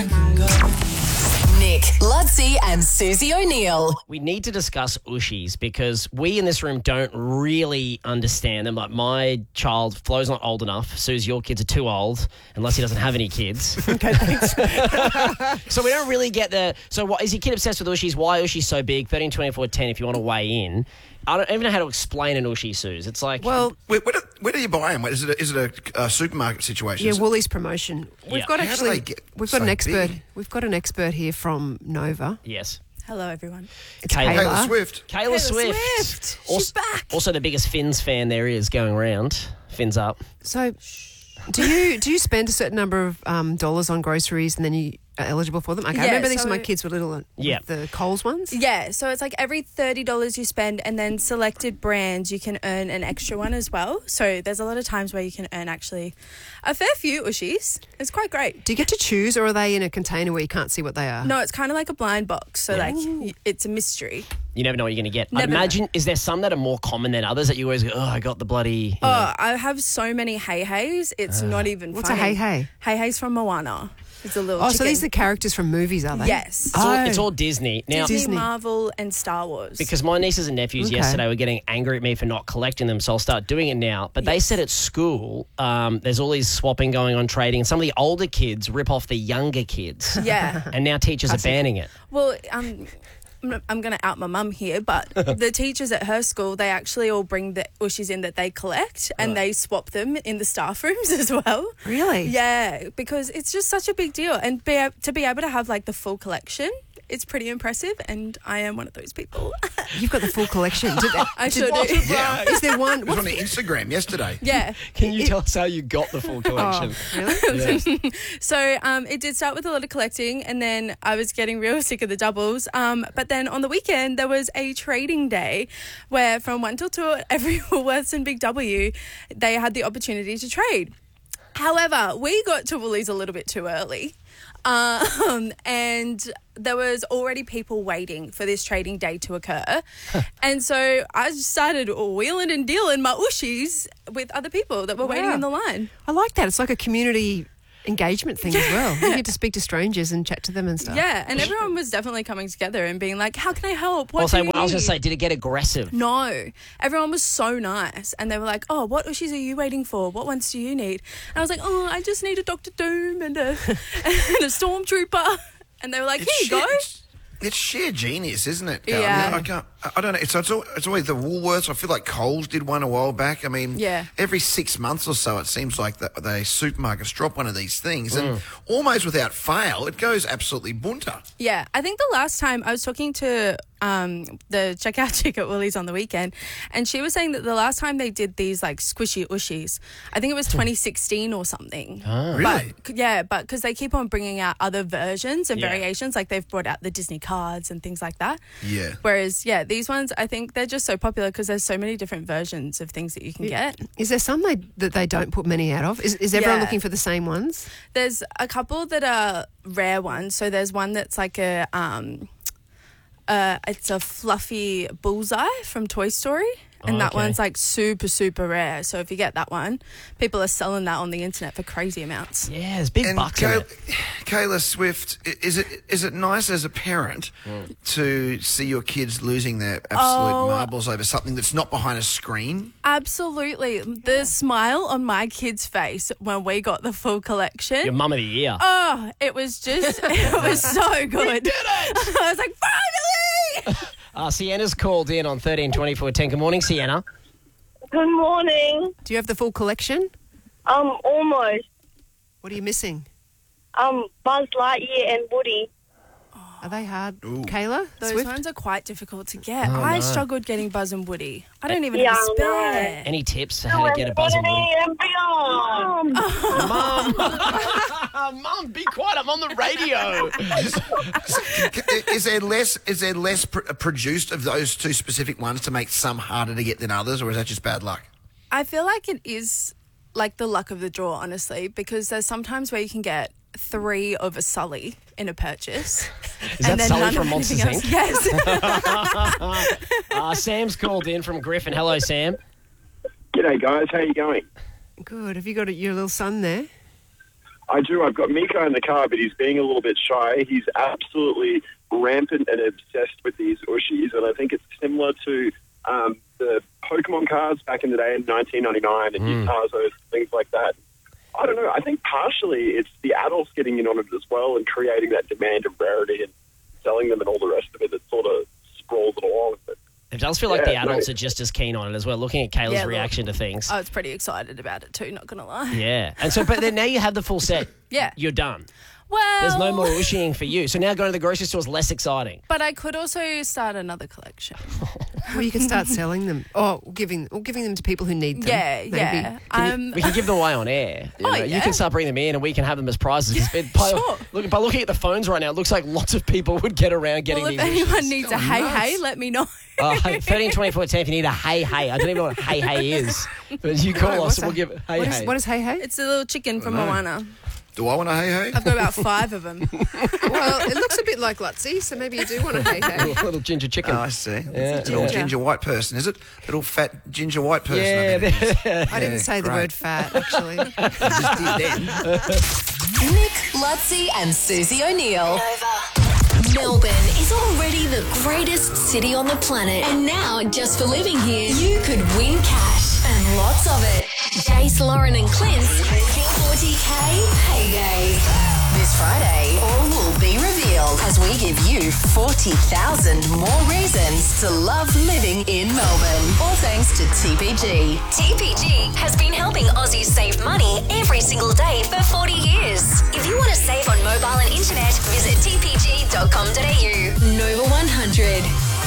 Nick, Ludsey and Susie O'Neill. We need to discuss Ushies because we in this room don't really understand them. Like my child, Flo's not old enough. Suze, your kids are too old, unless he doesn't have any kids. Okay, thanks. So we don't really get the... So what, is your kid obsessed with Ushies? Why Ushies so big? 13, 24, 10 if you want to weigh in. I don't even know how to explain an Ushi, Suze. It's like... Well, Where do you buy them? Is it a supermarket situation? yeah, Woolies promotion. We've got How do they get we've got so an expert. big? We've got an expert here from Nova. Yes. Hello, everyone. It's Kayla. Taylor Swift. Kayla Swift. She's back. Also the biggest Finns fan there is going around. Fins up. So, do you spend a certain number of dollars on groceries and then you are eligible for them? Okay, I Yeah, remember these so- when my kids were little. Yeah. The Coles ones. Yeah, so it's like every $30 you spend and then selected brands you can earn an extra one as well. So there's a lot of times where you can earn actually a fair few Ushies. It's quite great. Do you get to choose, or are they in a container where you can't see what they are? No, it's kind of like a blind box. So it's a mystery. You never know what you're going to get. I'd Never know. imagine, is there some that are more common than others that you always go, oh, I got the bloody... you know. Oh, I have so many Hey Heys. It's not even What's funny. a Hey Hey? Hey Heys from Moana. It's a little Oh, chicken. so these are the characters from movies, are they? Yes. It's all Disney. Now, Disney, Marvel, and Star Wars. because my nieces and nephews Okay. yesterday were getting angry at me for not collecting them, so I'll start doing it now. But they said at school, there's all these swapping going on, trading, and some of the older kids rip off the younger kids. Yeah. And now teachers are banning it. Well, I'm going to out my mum here, but the teachers at her school, they actually all bring the Ushies in that they collect and they swap them in the staff rooms as well. Really? Yeah, because it's just such a big deal. And to be able to have like the full collection, it's pretty impressive, and I am one of those people. You've got the full collection. I sure do. Yeah. Is there one? It was on Instagram yesterday. Yeah. Can you tell us how you got the full collection? Really? So it did start with a lot of collecting, and then I was getting real sick of the doubles. But then on the weekend, there was a trading day where from 1 till 2 at every Woolworths and Big W, they had the opportunity to trade. However, we got to Woolies a little bit too early. And there was already people waiting for this trading day to occur. And so I just started wheeling and dealing my Ushies with other people that were waiting Wow. in the line. I like that. It's like a community engagement thing as well. You get to speak to strangers and chat to them and stuff. Yeah, and everyone was definitely coming together and being like, how can I help? What Also, do you I was going need? to say, did it get aggressive? No. Everyone was so nice. And they were like, oh, what Ushies are you waiting for? What ones do you need? And I was like, oh, I just need a Dr. Doom and a Stormtrooper. And they were like, here you go. It's sheer genius, isn't it? Yeah. I don't know. It's always the Woolworths. I feel like Coles did one a while back. I mean, Yeah. every 6 months or so, it seems like the supermarkets drop one of these things, and almost without fail, it goes absolutely bunter. Yeah, I think the last time I was talking to the checkout chick at Woolies on the weekend, and she was saying that the last time they did these like squishy Ushies, I think it was 2016 or something. Really? But because they keep on bringing out other versions and Yeah. variations, like they've brought out the Disney cards and things like that. Yeah. Whereas, yeah, these ones, I think they're just so popular because there's so many different versions of things that you can get. Is there some that they don't put many out of? Is everyone Yeah. looking for the same ones? There's a couple that are rare ones. So there's one that's like it's a fluffy bullseye from Toy Story. And that okay. one's like super, super rare. So if you get that one, people are selling that on the internet for crazy amounts. Yeah, there's big And bucks in it. Kayla Swift, is it nice as a parent to see your kids losing their absolute marbles over something that's not behind a screen? Absolutely. The smile on my kid's face when we got the full collection. Your mum of the year. Oh, it was just, it was so good. We did it! I was like, finally! Sienna's called in on 13 24 10. Good morning, Sienna. Good morning. Do you have the full collection? Almost. What are you missing? Buzz Lightyear and Woody. Are they hard? Kayla? Those Swift? ones are quite difficult to get. I struggled getting Buzz and Woody. I don't even Yeah, have a I know. spare. Any tips for how to get a buzz and Woody? And beyond. Mum, be quiet. I'm on the radio. Is there less produced of those two specific ones to make some harder to get than others, or is that just bad luck? I feel like it is like the luck of the draw, honestly, because there's sometimes where you can get 3 of a Sully in a purchase. Is that Sully none from of Monsters, anything else. Inc.? Yes. Sam's called in from Griffin. Hello, Sam. G'day, guys. How you going? Good. Have you got your little son there? I do. I've got Miko in the car, but he's being a little bit shy. He's absolutely rampant and obsessed with these Ushies, and I think it's similar to the Pokemon cards back in the day in 1999 and Utazos, things like that. I don't know. I think partially it's the adults getting in on it as well and creating that demand of rarity and selling them and all the rest of it that sort of sprawls it along. It does feel like the adults are just as keen on it as well, looking at Kayla's reaction to things. I was pretty excited about it too, not going to lie. Yeah. And so, but then now you have the full set. Yeah. You're done. Well, There's no more Ushying for you. So now going to the grocery store is less exciting. But I could also start another collection. Well, you can start selling them or giving them to people who need them. Yeah, maybe. yeah. We can give them away on air. You know? yeah. You can start bringing them in and we can have them as prizes. Sure. By looking at the phones right now, it looks like lots of people would get around getting Well, these if anyone Ushies. needs a hey, let me know. 13 24 10 if you need a hey. I don't even know what hey is. But you call us and we'll give it hey. What is hey? It's a little chicken from Moana. Do I want a hey? I've got about 5 of them. Well, it looks a bit like Lutzi, so maybe you do want a hey. A little ginger chicken. Oh, I see. Yeah. Little ginger white person, is it? Little fat ginger white person. Yeah, I bet it is. I didn't say the great. word fat, actually. I just did then. Nick, Lutzi, and Susie O'Neill. Melbourne is already the greatest city on the planet. And now, just for living here, you could win cash and lots of it. Jace, Lauren, and Clint's 40K payday. This Friday, all will be revealed as we give you 40,000 more reasons to love living in Melbourne. All thanks to TPG. TPG has been helping Aussies save money every single day for 40 years. If you want to save on mobile and internet, visit tpg.com.au. Nova 100.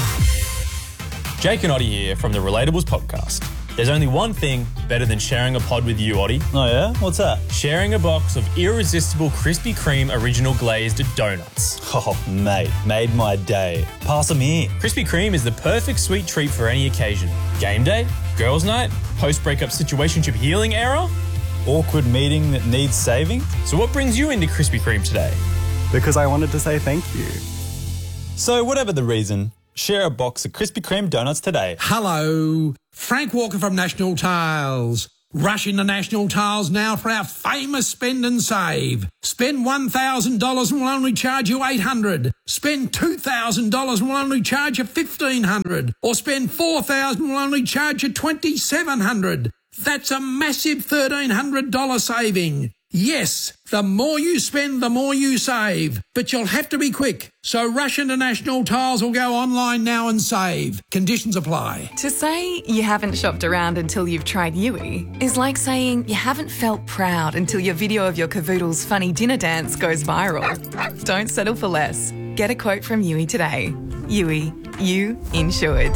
Jake and Oddie here from the Relatables podcast. There's only one thing better than sharing a pod with you, Oddie. Oh, yeah? What's that? Sharing a box of irresistible Krispy Kreme original glazed donuts. Oh, mate, made my day. Pass them here. Krispy Kreme is the perfect sweet treat for any occasion. Game day, girls' night, post-breakup situationship healing era. Awkward meeting that needs saving? So what brings you into Krispy Kreme today? Because I wanted to say thank you. So whatever the reason, share a box of Krispy Kreme donuts today. Hello, Frank Walker from National Tiles. Rush into National Tiles now for our famous spend and save. Spend $1,000 and we'll only charge you $800. Spend $2,000 and we'll only charge you $1,500. Or spend $4,000 and we'll only charge you $2,700. That's a massive $1,300 saving. Yes, the more you spend, the more you save. But you'll have to be quick. So rush into National Tiles or go online now and save. Conditions apply. To say you haven't shopped around until you've tried Yui is like saying you haven't felt proud until your video of your cavoodle's funny dinner dance goes viral. Don't settle for less. Get a quote from Yui today. Yui, you insured.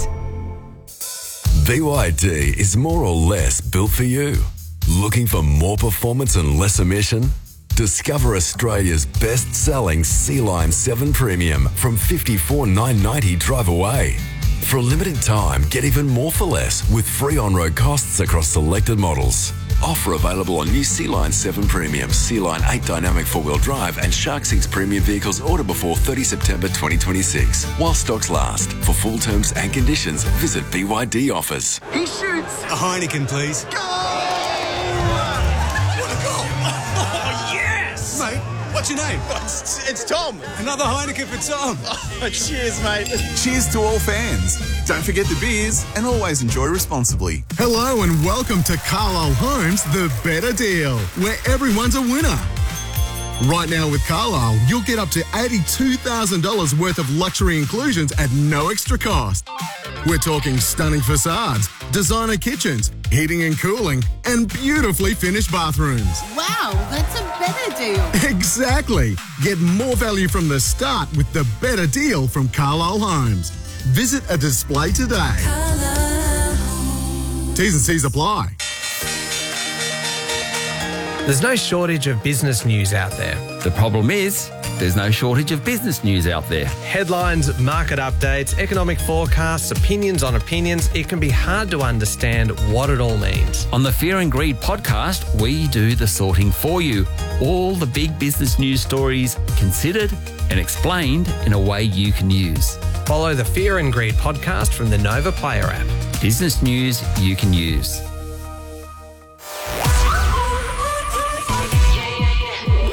BYD is more or less built for you. Looking for more performance and less emission? Discover Australia's best-selling Sea-Line 7 Premium from $54,990 drive away. For a limited time, get even more for less with free on-road costs across selected models. Offer available on new Sea-Line 7 Premium, Sea-Line 8 Dynamic 4-wheel drive and Shark 6 Premium vehicles order before 30 September 2026. While stocks last. For full terms and conditions, visit BYD Offers. He shoots! A Heineken, please. Mate, what's your name? It's Tom. Another Heineken for Tom. Oh, cheers, mate. Cheers to all fans. Don't forget the beers and always enjoy responsibly. Hello and welcome to Carlisle Homes, the better deal, where everyone's a winner. Right now with Carlisle, you'll get up to $82,000 worth of luxury inclusions at no extra cost. We're talking stunning facades, designer kitchens, heating and cooling, and beautifully finished bathrooms. Wow, that's a better deal. Exactly. Get more value from the start with the better deal from Carlisle Homes. Visit a display today. T's and C's apply. There's no shortage of business news out there. The problem is, there's no shortage of business news out there. Headlines, market updates, economic forecasts, opinions on opinions. It can be hard to understand what it all means. On the Fear and Greed podcast, we do the sorting for you. All the big business news stories considered and explained in a way you can use. Follow the Fear and Greed podcast from the Nova Player app. Business news you can use.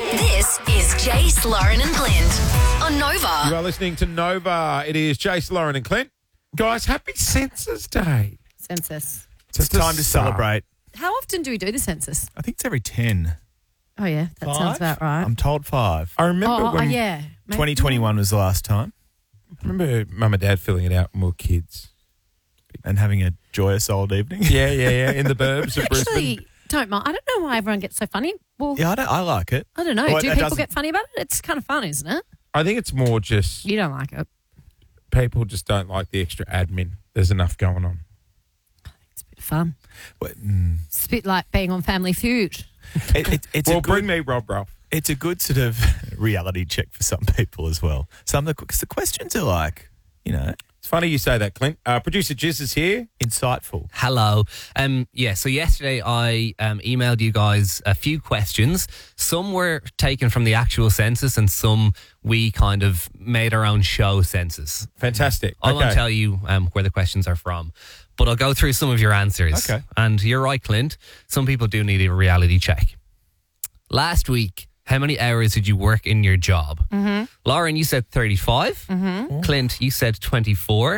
Jace, Lauren and Clint on Nova. You are listening to Nova. It is Jace, Lauren and Clint. Guys, happy Census Day. Census. It's time to celebrate. How often do we do the census? I think it's every 10. Oh, yeah. That 5? sounds about right. I'm told 5. I remember when yeah. Maybe. 2021 was the last time. I remember Mum and Dad filling it out when we were kids. And having a joyous old evening. Yeah. In the burbs of Brisbane. Actually, don't mind. I don't know why everyone gets so funny. Well, Yeah, I like it. I don't know. Well, Do it people doesn't- get funny about it? It's kind of fun, isn't it? I think it's more just You don't like it. people just don't like the extra admin. There's enough going on. It's a bit of fun. But, It's a bit like being on Family Feud. it's Well, a good, bring me Rob Ralph. It's a good sort of reality check for some people as well. Because the questions are like, It's funny you say that, Clint. Producer Jiz is here. insightful. Hello. So yesterday I emailed you guys a few questions. Some were taken from the actual census and some we kind of made our own show census. Fantastic. I won't Okay. tell you where the questions are from, but I'll go through some of your answers. Okay. And you're right, Clint. Some people do need a reality check. Last week, how many hours did you work in your job? Mm-hmm. Lauren, you said 35. Mm-hmm. Clint, you said 24.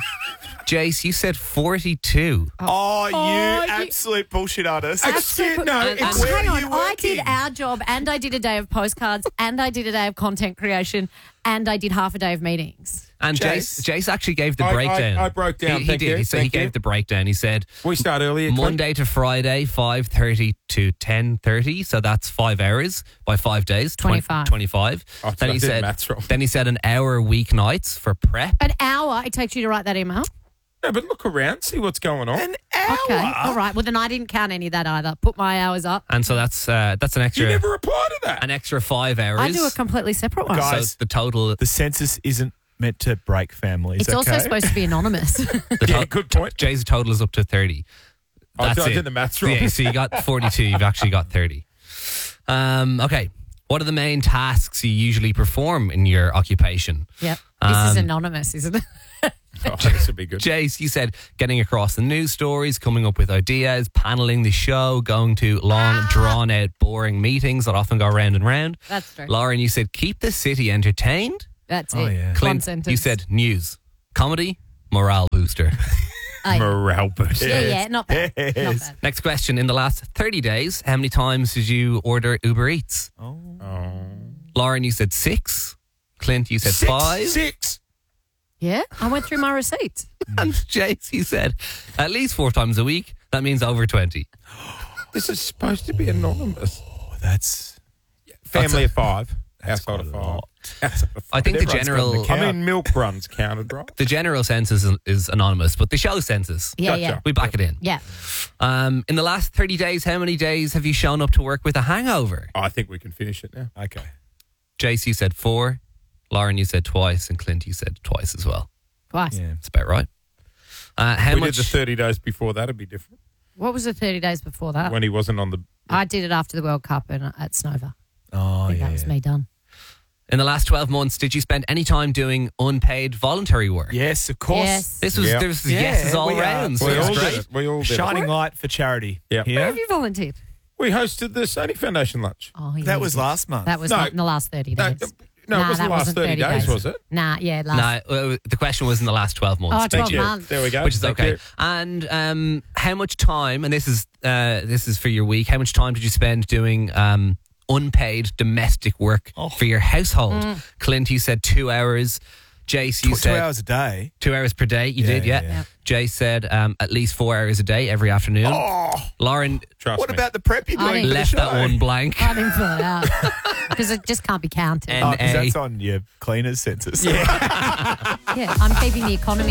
Jace, you said 42. Oh, you absolute bullshit artist. Absolute- no, And it's hang on, I did our job and I did a day of postcards and I did a day of content creation and I did half a day of meetings. And Jace actually gave the breakdown. I broke down. He Thank did. you. So he Thank you. gave the breakdown. He said We start earlier. Clint. Monday to Friday, 5:30 to 10:30. So that's 5 hours by 5 days. 25. Oh, Then I he did said. maths wrong. Then he said an hour weeknights for prep. An hour it takes you to write that email? No, but look around, see what's going on. Okay. All right. Well, then I didn't count any of that either. Put my hours up. And so that's an extra. You never replied to that. An extra 5 hours. I do a completely separate one. Guys, so the total. The census isn't meant to break families. It's also supposed to be anonymous. Good point. Jay's total is up to 30. I That's did it. the maths wrong. Yeah, so you got 42. You've actually got 30. Okay. What are the main tasks you usually perform in your occupation? Yep. This is anonymous, isn't it? Oh, this would be good. Jace, you said getting across the news stories, coming up with ideas, paneling the show, going to long, drawn-out, boring meetings that often go round and round. That's true. Lauren, you said keep the city entertained. That's Oh, it. yeah. One Clint, sentence. you said news, comedy, morale booster. Morale booster. Yeah, not bad. Not bad. Next question. In the last 30 days, how many times did you order Uber Eats? Lauren, you said 6. Clint, you said 5. 6. Yeah, I went through my receipts. And Jace, you said at least 4 times a week. That means over 20. This is supposed to be anonymous. Oh, that's Family of 5. Household of 5. Household of 5. I think the Everyone's general... got an account. I mean, milk runs counted, right? The general census is anonymous, but the show census, Yeah, yeah. we back it in. Yeah. In the last 30 days, how many days have you shown up to work with a hangover? I think we can finish it now. okay. Jace, you said 4. Lauren, you said twice. And Clint, you said twice as well. Twice. Yeah. That's about right. How We much... did the 30 days before that, it'd be different. What was the 30 days before that? When he wasn't on the... I did it after the World Cup and at Snova. Oh, I think yeah. that was me done. In the last 12 months, did you spend any time doing unpaid voluntary work? Yes, of course. Yes. This was, Yeah. there was Yeah, yeses all we are. round. So We it's all great. did it. We all did Shining it. light for charity. Yeah. Where Here. have you volunteered? We hosted the Sony Foundation lunch. Oh, yeah. That you was did. last month. That was No. not in the last 30 No, days. no, it Nah, wasn't that the last wasn't 30 days, was it? Nah, yeah, last. No, the question was in the last 12 months. Oh, 12 you. months. There we go. Which is Thank okay. you. And how much time? And this is for your week. How much time did you spend doing unpaid domestic work for your household? Clint, you said 2 hours. Jace, you 2 said hours a day. 2 hours per day. You Yeah, did, yeah. yeah. Jace said at least 4 hours a day every afternoon. Lauren, Trust What me. about the prep you're I doing? didn't- for the left that show? one blank. I didn't fill it out because it just can't be counted. And Oh, 'cause that's on your cleaners census. Yeah, I'm keeping the economy